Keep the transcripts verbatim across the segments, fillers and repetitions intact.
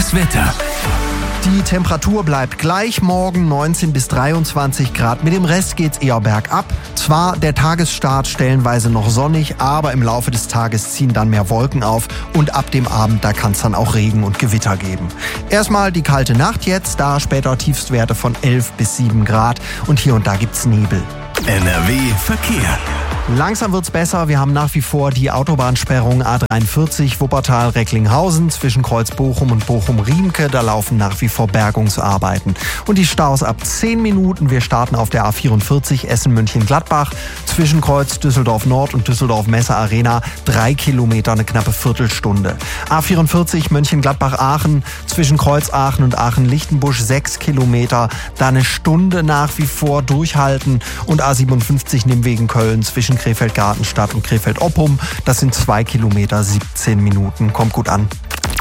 Das Wetter. Die Temperatur bleibt gleich, morgen neunzehn bis dreiundzwanzig Grad. Mit dem Rest geht's eher bergab. Zwar der Tagesstart stellenweise noch sonnig, aber im Laufe des Tages ziehen dann mehr Wolken auf und ab dem Abend, da kann es dann auch Regen und Gewitter geben. Erstmal die kalte Nacht jetzt, da später Tiefstwerte von elf bis sieben Grad und hier und da gibt's Nebel. N R W Verkehr. Langsam wird's besser. Wir haben nach wie vor die Autobahnsperrung A dreiundvierzig Wuppertal-Recklinghausen zwischen Kreuz Bochum und Bochum-Riemke. Da laufen nach wie vor Bergungsarbeiten. Und die Staus ab zehn Minuten. Wir starten auf der A vierundvierzig Essen-München-Gladbach zwischen Kreuz Düsseldorf-Nord und Düsseldorf-Messe-Arena. Drei Kilometer, eine knappe Viertelstunde. A vierundvierzig Mönchengladbach-Aachen zwischen Kreuz Aachen und Aachen-Lichtenbusch. Sechs Kilometer. Da eine Stunde nach wie vor durchhalten. Und A siebenundfünfzig Nimwegen-Köln zwischen Krefeld-Gartenstadt und Krefeld-Oppum. Das sind zwei Kilometer, siebzehn Minuten. Kommt gut an.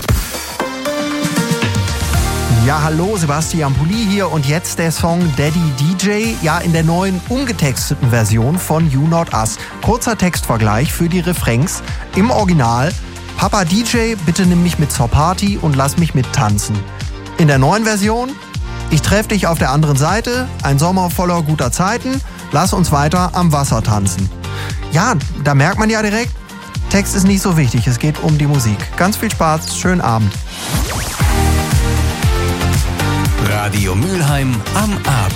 Ja, hallo, Sebastian Pulli hier und jetzt der Song Daddy D J, ja in der neuen umgetexteten Version von You Not Us. Kurzer Textvergleich für die Refrains. Im Original: Papa D J, bitte nimm mich mit zur Party und lass mich mittanzen. In der neuen Version: Ich treff dich auf der anderen Seite, ein Sommer voller guter Zeiten, lass uns weiter am Wasser tanzen. Ja, da merkt man ja direkt, Text ist nicht so wichtig, es geht um die Musik. Ganz viel Spaß, schönen Abend. Radio Mülheim am Abend.